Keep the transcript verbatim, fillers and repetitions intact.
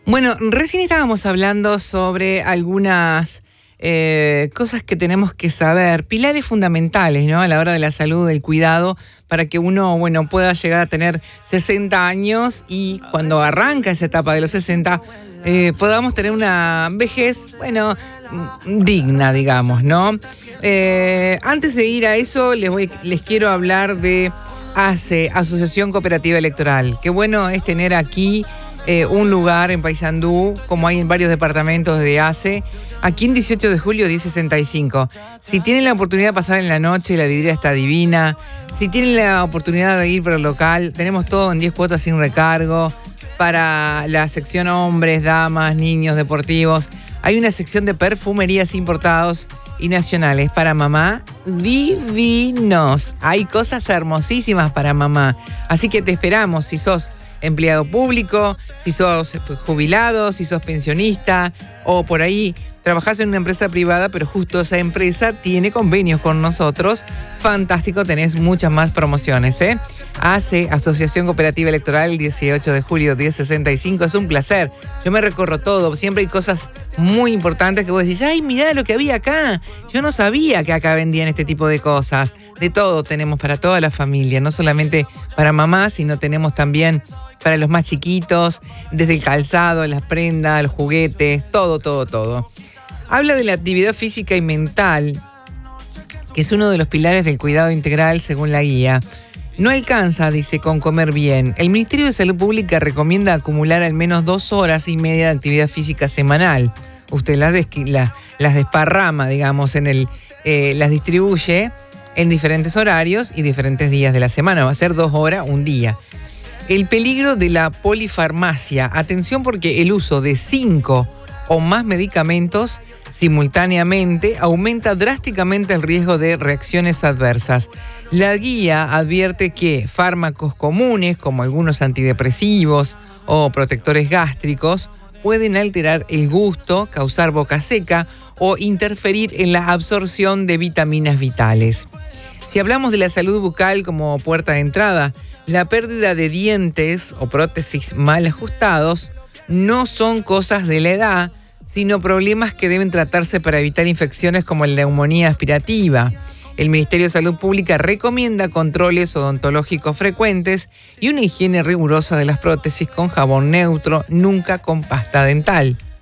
Bueno, recién estábamos hablando sobre algunas eh, cosas que tenemos que saber, pilares fundamentales, ¿no? A la hora de la salud, del cuidado, para que uno, bueno, pueda llegar a tener sesenta años y cuando arranca esa etapa de los sesenta, eh, podamos tener una vejez, bueno, digna, digamos, ¿no? Eh, antes de ir a eso, les, voy, les quiero hablar de A C E, Asociación Cooperativa Electoral. Qué bueno es tener aquí Eh, un lugar en Paysandú, como hay en varios departamentos de A C E, aquí en dieciocho de julio diez sesenta y cinco. Si tienen la oportunidad de pasar en la noche, la vidriera está divina. Si tienen la oportunidad de ir por el local, tenemos todo en diez cuotas sin recargo. Para la sección hombres, damas, niños, deportivos, hay una sección de perfumerías importados y nacionales para mamá, divinos. Hay cosas hermosísimas para mamá. Así que te esperamos si sos empleado público, si sos jubilado, si sos pensionista o por ahí trabajás en una empresa privada, pero justo esa empresa tiene convenios con nosotros. Fantástico, tenés muchas más promociones, ¿eh? A C E, Asociación Cooperativa Electoral, dieciocho de julio, diez sesenta y cinco. Es un placer. Yo me recorro todo. Siempre hay cosas muy importantes que vos decís, ay, mirá lo que había acá. Yo no sabía que acá vendían este tipo de cosas. De todo tenemos para toda la familia, no solamente para mamá, sino tenemos también para los más chiquitos, desde el calzado, las prendas, los juguetes, todo, todo, todo. Habla de la actividad física y mental, que es uno de los pilares del cuidado integral según la guía. No alcanza, dice, con comer bien. El Ministerio de Salud Pública recomienda acumular al menos dos horas y media de actividad física semanal. Usted las, des- la, las desparrama, digamos, en el, eh, las distribuye en diferentes horarios y diferentes días de la semana. Va a ser dos horas, un día. El peligro de la polifarmacia. Atención, porque el uso de cinco o más medicamentos simultáneamente aumenta drásticamente el riesgo de reacciones adversas. La guía advierte que fármacos comunes, como algunos antidepresivos o protectores gástricos, pueden alterar el gusto, causar boca seca o interferir en la absorción de vitaminas vitales. Si hablamos de la salud bucal como puerta de entrada, la pérdida de dientes o prótesis mal ajustados no son cosas de la edad, sino problemas que deben tratarse para evitar infecciones como la neumonía aspirativa. El Ministerio de Salud Pública recomienda controles odontológicos frecuentes y una higiene rigurosa de las prótesis con jabón neutro, nunca con pasta dental.